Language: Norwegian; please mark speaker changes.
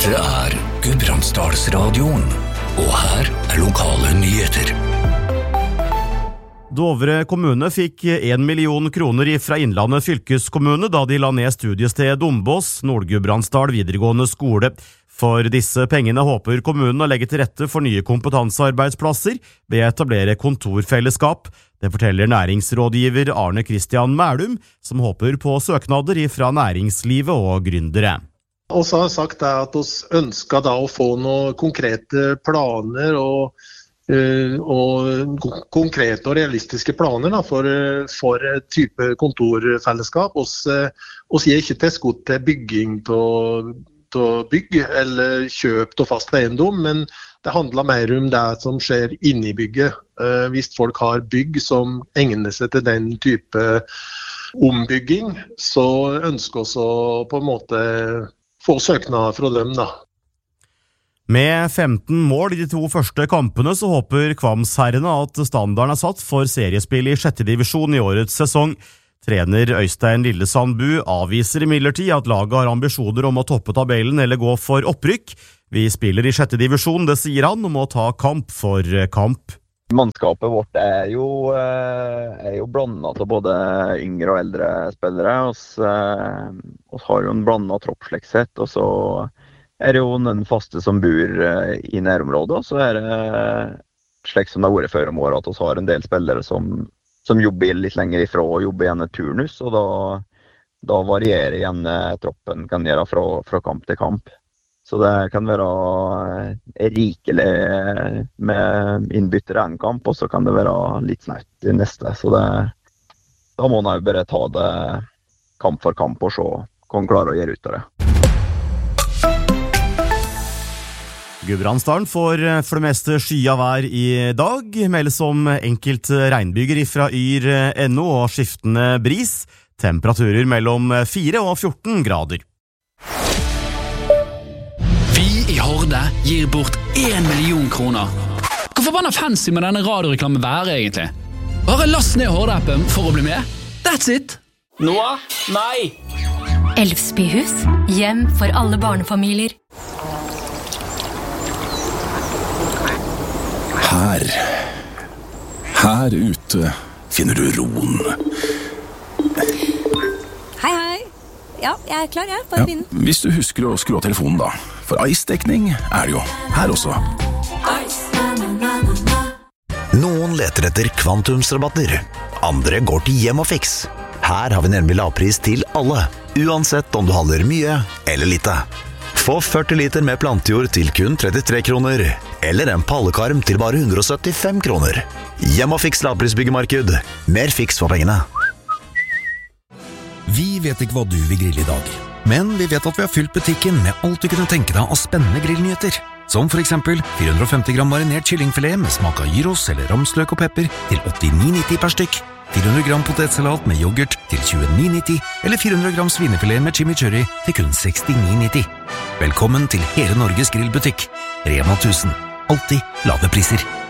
Speaker 1: Dette Gudbrandsdalsradioen, og her lokale nyheter.
Speaker 2: Dovre kommune fikk 1 million kroner fra Innlandet fylkeskommune da de la ned studiested Dombås, Nord-Gudbrandsdal videregående skole. For disse pengene håper kommunen å legge til rette for nye kompetansearbeidsplasser ved å etablere kontorfellesskap. Det forteller næringsrådgiver Arne Christian Mælum, som håper på søknader fra næringslivet og gründere.
Speaker 3: Og så har sagt at vi ønsker da å få noen konkrete planer og konkrete og realistiske planer da, for type kontorfellesskap. Vi gir ikke tilskudd til bygging av bygg eller kjøp av fast eiendom, men det handler mer om det som skjer inne i bygget. Hvis folk har bygg som egner seg til den type ombygging, så ønsker vi å på en måte få søknader fra dem da.
Speaker 2: Med 15 mål i de 2 første kampene så håper Kvamsherrene at standarden satt for seriespill i 6. divisjon i årets sesong. Trener Øystein Lillesandbu avviser imidlertid at laget har ambisjoner om å toppe tabellen eller gå for opprykk. Vi spiller i 6. divisjon, det sier han, om å ta kamp for kamp.
Speaker 4: Mannskapet vårt er jo blandet av både yngre og eldre spillere. Vi har jo en blandet tropp slik sett, og så det jo noen faste som bor i nærområdet, og så det slik som det har vært før om året, at vi har en del spillere som jobber litt lenger ifra og jobber gjerne turnus, og da varierer gjerne troppen kan gjøre fra kamp til kamp. Så det kan være rikelig med innbyttere en kamp, og så kan det være litt snaut i neste. Så da må man jo bare ta det kamp for kamp og se hva man klarer å gjøre ut av det.
Speaker 2: Gudbrandsdalen får for det meste skya vær i dag, meldes om enkelt regnbyger fra yr.no og skiftende bris, temperaturer mellom 4 og 14 grader.
Speaker 5: Vi i Horde gir bort 1 million kroner. Hvor forbanna fancy med denne radioreklamen være egentlig? Bare last ned Horde-appen for å bli med. That's it!
Speaker 6: Noah? Nei!
Speaker 7: Elfsbyhus, hjem for alle barnefamilier.
Speaker 1: Her ute finner du roen.
Speaker 8: Hei. Ja, jeg klar, bare begynn.
Speaker 1: Hvis du husker å skru av telefonen da, for ice-dekning det jo her også.
Speaker 9: Noen leter etter kvantumsrabatter, andre går til Hjem og Fix. Her har vi nemlig lavpris til alle, uansett om du handler mye eller lite. Få 40 liter med plantejord til kun 33 kroner, eller en pallekarm til bare 175 kroner. Hjem og Fix lavprisbyggemarked. Mer fiks for pengene.
Speaker 10: Vi vet ikke hva du vil grille i dag, men vi vet at vi har fylt butikken med alt du kunne tenke deg av spennende grillnyheter. Som for eksempel 450 gram marinert kyllingfilet med smak av gyros eller ramsløk og pepper til 89,90 per stykk. 400 gram potetsalat med yoghurt til 29,90, eller 400 gram svinefilet med chimichurri til kun 69,90. Velkommen til hele Norges grillbutikk. Rema 1000. Alltid lave priser.